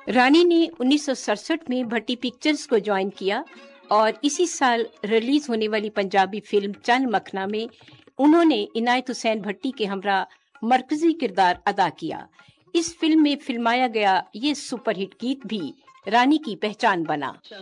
रानी ने 1967 में भट्टी पिक्चर्स को ज्वाइन किया और इसी साल रिलीज होने वाली पंजाबी फिल्म चन मखना में उन्होंने इनायत हुसैन भट्टी के हमरा मरकजी किरदार अदा किया। इस फिल्म में फिल्माया गया ये सुपरहिट गीत भी रानी की पहचान बना।